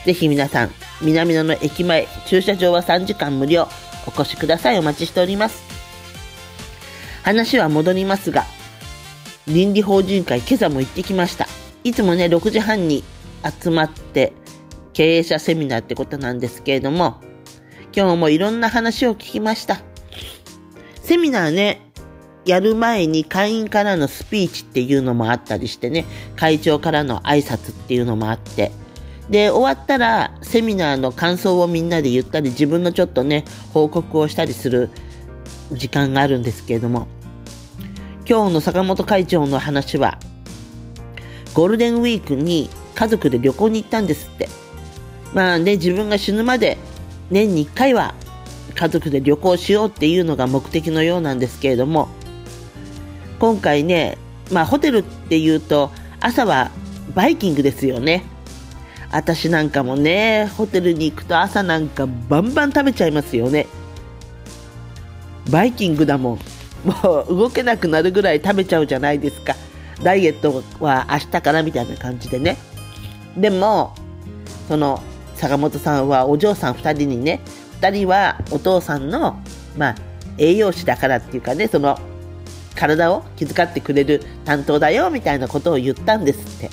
ぜひ皆さん、南野の駅前、駐車場は3時間無料、お越しください。お待ちしております。話は戻りますが、倫理法人会今朝も行ってきました。いつもね、6時半に集まって経営者セミナーってことなんですけれども、今日もいろんな話を聞きました。セミナーね、やる前に会員からのスピーチっていうのもあったりしてね、会長からの挨拶っていうのもあって、で、終わったらセミナーの感想をみんなで言ったり、自分のちょっとね、報告をしたりする時間があるんですけれども、今日の坂本会長の話は、ゴールデンウィークに家族で旅行に行ったんですって。まあね、自分が死ぬまで年に1回は家族で旅行しようっていうのが目的のようなんですけれども、今回ね、まあホテルっていうと朝はバイキングですよね。私なんかもね、ホテルに行くと朝なんかバンバン食べちゃいますよね。バイキングだもん。もう動けなくなるぐらい食べちゃうじゃないですか。ダイエットは明日からみたいな感じでね。でもその坂本さんはお嬢さん2人にね、2人はお父さんの栄養士だからっていうかね、その体を気遣ってくれる担当だよみたいなことを言ったんですって。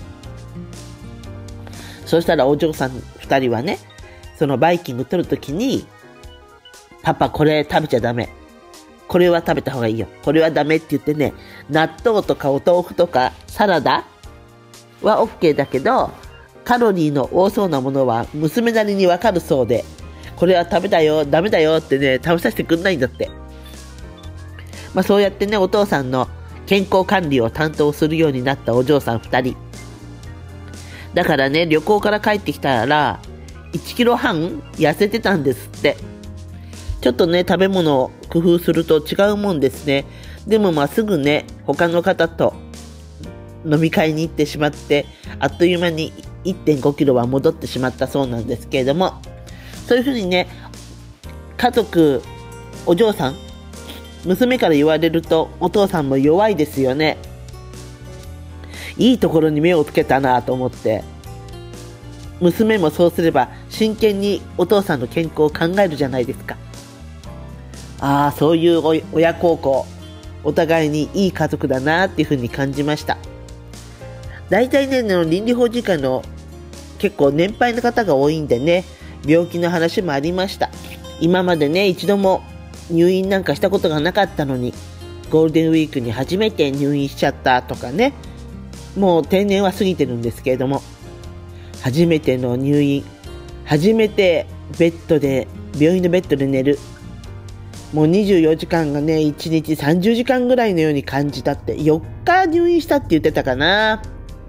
そしたらお嬢さん2人はね、そのバイキング取るときに、パパこれ食べちゃダメ、これは食べた方がいいよ、これはダメって言ってね、納豆とかお豆腐とかサラダは OK だけど、カロリーの多そうなものは娘なりにわかるそうで、これは食べたよ、ダメだよってね、食べさせてくんないんだって。そうやってね、お父さんの健康管理を担当するようになったお嬢さん2人。だからね、旅行から帰ってきたら、1キロ半痩せてたんですって。ちょっとね、食べ物を工夫すると違うもんですね。でもすぐね、他の方と飲み会に行ってしまって、あっという間に 1.5 キロは戻ってしまったそうなんですけれども、そういうふうにね、家族、お嬢さん、娘から言われるとお父さんも弱いですよね。いいところに目をつけたなと思って、娘もそうすれば真剣にお父さんの健康を考えるじゃないですか。ああ、そういう親孝行、お互いにいい家族だなっていうふうに感じました。大体ね、倫理法人会の結構年配の方が多いんでね、病気の話もありました。今までね、一度も入院なんかしたことがなかったのに、ゴールデンウィークに初めて入院しちゃったとかね、もう定年は過ぎてるんですけれども、初めての入院、初めて病院のベッドで寝る、もう24時間がね、1日30時間ぐらいのように感じたって、4日入院したって言ってたかな。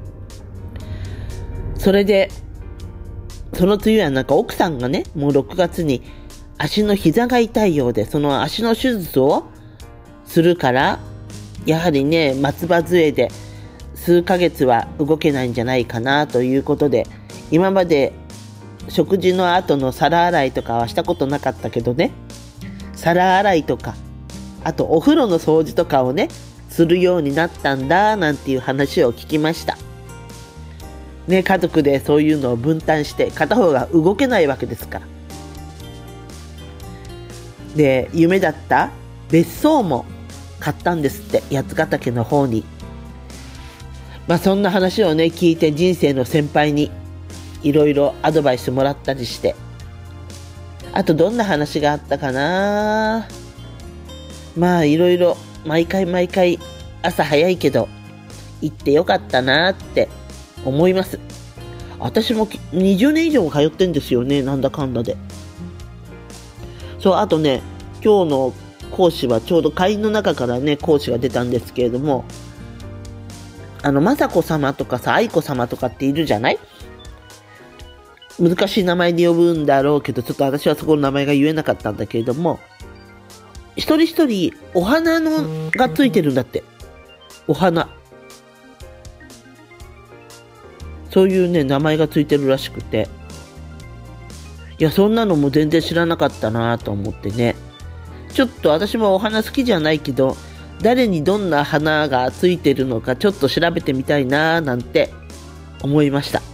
それでその次はなんか奥さんがね、もう6月に足の膝が痛いようで、その足の手術をするから、やはりね、松葉杖で数ヶ月は動けないんじゃないかなということで、今まで食事の後の皿洗いとかはしたことなかったけどね、皿洗いとか、あとお風呂の掃除とかをね、するようになったんだなんていう話を聞きました。ね、家族でそういうのを分担して片方が動けないわけですから。で、夢だった別荘も買ったんですって、八ヶ岳の方に。そんな話をね、聞いて人生の先輩にいろいろアドバイスもらったりして、あとどんな話があったかな。いろいろ毎回朝早いけど行ってよかったなって思います。私も20年以上通ってんですよね、なんだかんだで。そう、あとね、今日の講師はちょうど会員の中からね、講師が出たんですけれども、雅子様とかさ、愛子様とかっているじゃない？難しい名前で呼ぶんだろうけど、ちょっと私はそこの名前が言えなかったんだけれども、一人一人お花のがついてるんだって。お花。そういうね、名前がついてるらしくて。いや、そんなのも全然知らなかったなと思ってね。ちょっと私もお花好きじゃないけど、誰にどんな花がついてるのかちょっと調べてみたいななんて思いました。